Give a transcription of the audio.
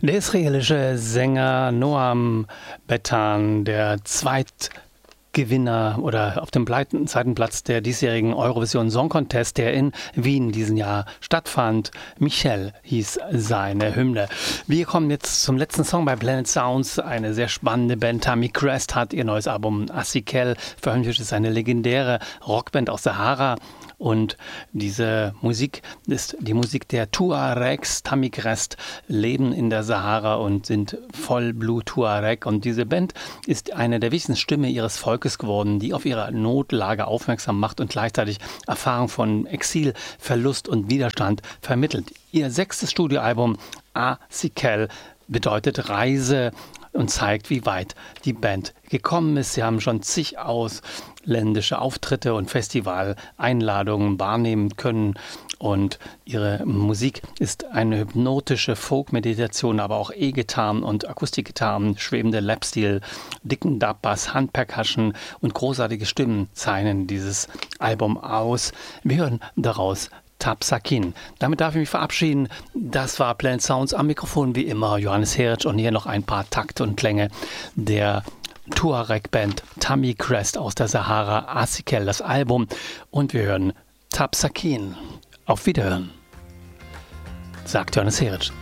Der israelische Sänger Noam Betan, der Zweitgewinner oder auf dem zweiten Platz der diesjährigen Eurovision Song Contest, der in Wien diesen Jahr stattfand. Michel hieß seine Hymne. Wir kommen jetzt zum letzten Song bei Planet Sounds. Eine sehr spannende Band, Tammy Crest, hat ihr neues Album Asikel veröffentlicht. Es ist eine legendäre Rockband aus Sahara. Und diese Musik ist die Musik der Tuaregs. Tammy Crest leben in der Sahara und sind Vollblut-Tuareg. Und diese Band ist eine der wichtigsten Stimmen ihres Volkes geworden, die auf ihre Notlage aufmerksam macht und gleichzeitig Erfahrung von Exil, Verlust und Widerstand vermittelt. Ihr 6. Studioalbum Asikel bedeutet Reise und zeigt, wie weit die Band gekommen ist. Sie haben schon zig ausländische Auftritte und Festivaleinladungen wahrnehmen können und ihre Musik ist eine hypnotische Folk-Meditation, aber auch E-Gitarren und Akustikgitarren, schwebende Lapstil, dicken Dub-Bass, Handpercussion und großartige Stimmen zeichnen dieses Album aus. Wir hören daraus Tapsakin. Damit darf ich mich verabschieden. Das war Planet Sounds, am Mikrofon wie immer Johannes Heritsch und hier noch ein paar Takte und Klänge der Tuareg-Band Tammy Crest aus der Sahara, Asikel, das Album, und wir hören Tapsakin. Auf Wiederhören, sagt Johannes Heritsch.